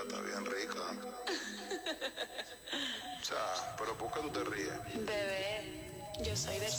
está bien rica. O sea, pero ¿por qué tú te ríes? Bebé, yo soy del